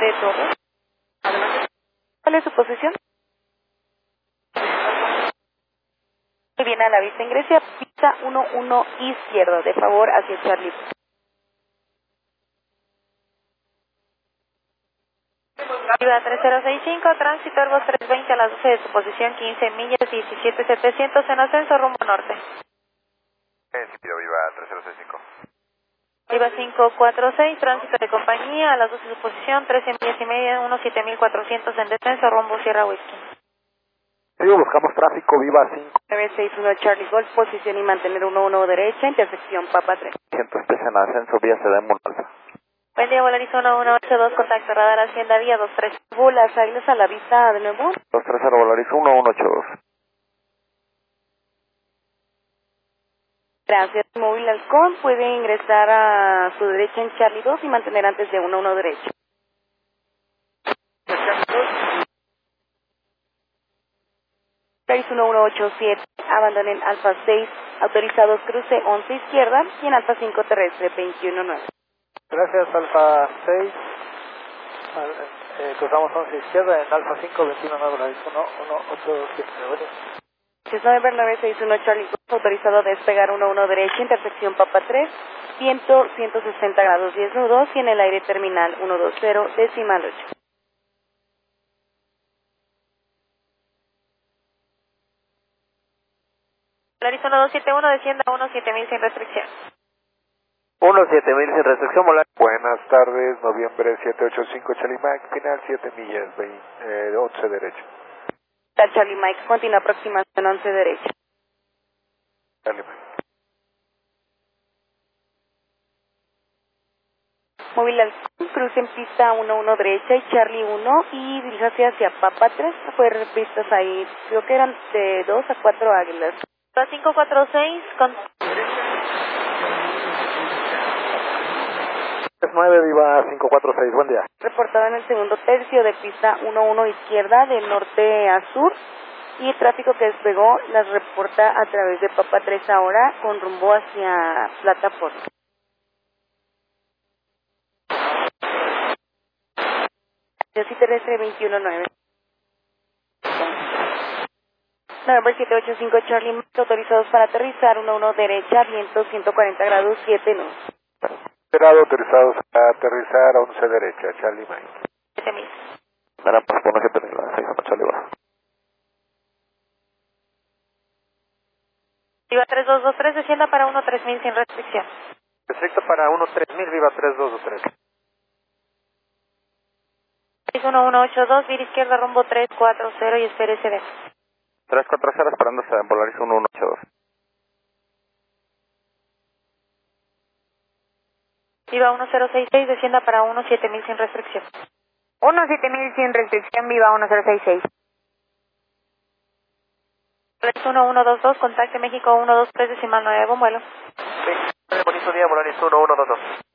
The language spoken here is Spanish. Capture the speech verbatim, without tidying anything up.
de Torres. Adelante. ¿Cuál es su posición? Muy bien, a la vista ingrese a pista uno uno izquierdo, de favor hacia Charlie. Viva tres cero seis cinco, tránsito Argos trescientos veinte a las doce de su posición, quince millas, diecisiete setecientos en ascenso rumbo norte. Eh, sí, pido Viva tres cero seis cinco. Viva cinco cuatro seis, tránsito de compañía a las doce de su posición, trece millas y media, uno siete mil cuatrocientos en descenso rumbo Sierra Whisky. Digo, buscamos tráfico, Viva cinco. nueve seis uno Charlie Golf, posición y mantener uno uno derecha, intersección Papa tres. cientos pesos en ascenso, vía Sedemon Alfa. Buen día, Volaris uno uno ocho dos, contacto radar Hacienda Vía dos tres. Bulas, águilas a la vista de nuevo. dos tres cero Volaris uno uno ocho dos. Gracias. Móvil Halcón puede ingresar a su derecha en Charlie dos y mantener antes de uno uno derecho. Volaris uno uno ocho siete, abandonen Alfa seis, autorizados cruce once izquierda y en Alfa cinco terrestre veintiuno nueve. Gracias, Alfa seis. Eh, cruzamos once izquierda en Alfa cinco, veintiuno nueve, Volaris uno uno ocho siete. nueve nueve seis uno Charlie dos, autorizado a despegar uno uno derecha, intersección Papa tres, viento ciento sesenta grados diez nudos y en el aire terminal ciento veinte, decimal ocho. Volaris uno dos siete uno, descienda a uno siete mil sin restricción. uno siete mil sin restricción, Volaris. Buenas tardes, noviembre siete ocho cinco, Charlie Mike, final siete millas, veinte, eh, once derecho. Charlie Mike, continúa aproximación once derecha. Charlie Mike. Móvil Halcón, cruce en pista uno uno derecha y Charlie uno y diríjase hacia Papa tres, fue pistas ahí, creo que eran de dos a cuatro águilas. cinco cuatro seis, con... nueve, Viva cinco cuatro seis, buen día. Reportado en el segundo tercio de pista uno uno izquierda de norte a sur y el tráfico que despegó las reporta a través de Papa tres ahora con rumbo hacia plataforma. Así terrestre veintiuno nueve. November siete ocho cinco Charlie Mike, autorizados para aterrizar uno uno derecha, viento ciento cuarenta grados siete nudos. Esperado, autorizados a aterrizar a once derecha, Charlie Mike. siete mil. Para posponer siete mil, seis a Charlie baja. Viva tres dos dos tres, descienda para uno tres mil sin restricción. Perfecto, para uno tres mil, Viva tres dos dos tres. uno uno ocho dos, vira izquierda rumbo tres cuatro cero y espere S D. tres cuatro cero, esperando en Volaris uno uno ocho dos. Viva uno cero seis seis, descienda para uno siete mil sin restricción. uno siete mil sin restricción, Viva uno cero seis seis. uno uno dos dos, contacte México uno dos tres decimal nueve, buen vuelo. Sí, bonito día, Volaris uno uno dos dos.